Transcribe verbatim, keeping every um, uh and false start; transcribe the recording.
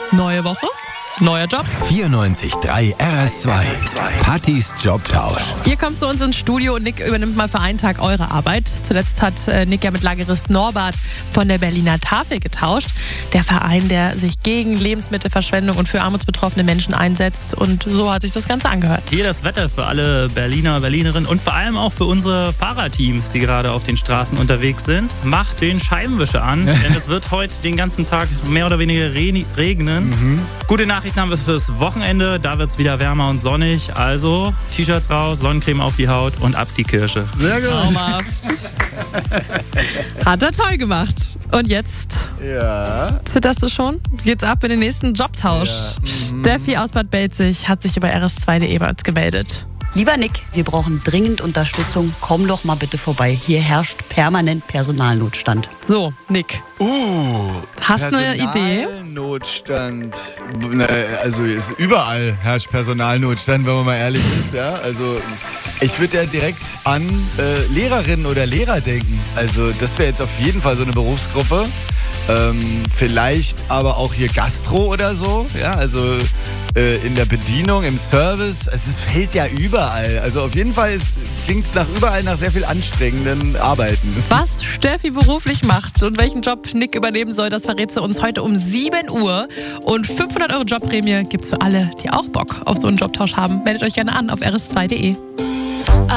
Neue Woche, neuer Job. vierundneunzig Komma drei R S zwei. Pattys Jobtausch. Ihr kommt zu uns ins Studio und Nick übernimmt mal für einen Tag eure Arbeit. Zuletzt hat äh, Nick ja mit Lagerist Norbert von der Berliner Tafel getauscht. Der Verein, der sich gegen Lebensmittelverschwendung und für armutsbetroffene Menschen einsetzt. Und so hat sich das Ganze angehört. Hier das Wetter für alle Berliner, Berlinerinnen und vor allem auch für unsere Fahrerteams, die gerade auf den Straßen unterwegs sind. Macht den Scheibenwischer an, denn es wird heute den ganzen Tag mehr oder weniger re- regnen. Mhm. Gute Nachrichten haben wir fürs Wochenende. Da wird es wieder wärmer und sonnig. Also T-Shirts raus, Sonnencreme auf die Haut und ab die Kirsche. Sehr gut. Traumhaft. Hat er toll gemacht. Und jetzt? Ja. Zitterst du schon? Geht's ab in den nächsten Jobtausch. Ja. Mhm. Steffi aus Bad Belzig hat sich über R S zwei punkt de bei uns gemeldet. Lieber Nick, wir brauchen dringend Unterstützung. Komm doch mal bitte vorbei. Hier herrscht permanent Personalnotstand. So, Nick. Uh, Hast du eine Idee? Personalnotstand. Na, Also ist überall herrscht Personalnotstand, wenn man mal ehrlich ist. Ja? Also ich würde ja direkt an äh, Lehrerinnen oder Lehrer denken. Also das wäre jetzt auf jeden Fall so eine Berufsgruppe. Ähm, vielleicht aber auch hier Gastro oder so. Ja, also äh, in der Bedienung, im Service. Also es fällt ja überall. Also auf jeden Fall klingt es nach überall nach sehr viel anstrengenden Arbeiten. Was Steffi beruflich macht und welchen Job Nick übernehmen soll, das verrät sie uns heute um sieben Uhr. Und fünfhundert Euro Jobprämie gibt's für alle, die auch Bock auf so einen Jobtausch haben. Meldet euch gerne an auf r s zwei punkt de.